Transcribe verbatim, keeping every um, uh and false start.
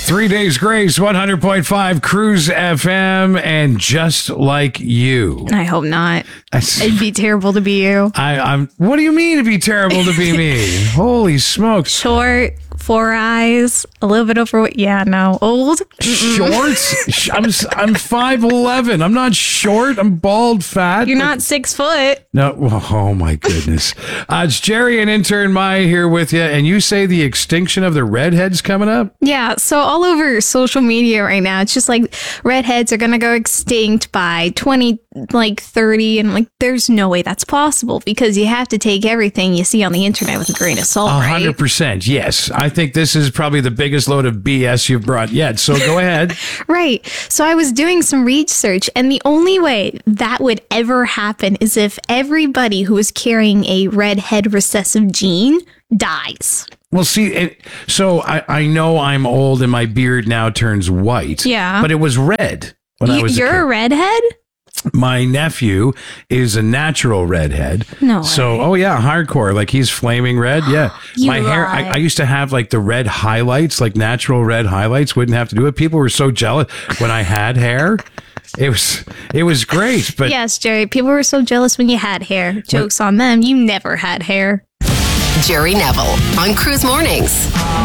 Three Days Grace, one hundred point five Cruise F M, and Just Like You. I hope not. I, It'd be terrible to be you. I, I'm. What do you mean it'd be terrible to be me? Holy smokes. Short, four eyes, a little bit overweight. Yeah, no. Old? Shorts? I'm I'm five eleven. I'm not short. I'm bald, fat. You're not six foot. No. Oh, my goodness. Uh, it's Jerry and intern Maya here with you, and you say the extinction of the redheads coming up? Yeah, so all over social media right now, it's just like redheads are gonna go extinct by twenty, like thirty, and like there's no way that's possible because you have to take everything you see on the internet with a grain of salt, A right? hundred percent, yes. I think this is probably the biggest load of B S you've brought yet. So go ahead. Right. So I was doing some research, and the only way that would ever happen is if everybody who is carrying a redhead recessive gene dies. Well, see, it, so I, I know I'm old and my beard now turns white. Yeah. But it was red when I You, was a you're kid. a redhead? My nephew is a natural redhead. No So, way. oh yeah, hardcore. Like he's flaming red. Yeah. You My hair, I, lie. I used to have like the red highlights, like natural red highlights. Wouldn't have to do it. People were so jealous when I had hair. It was, it was great. But Yes, Jerry. People were so jealous when you had hair. Joke's on them. You never had hair. Jerry Neville on Cruise Mornings.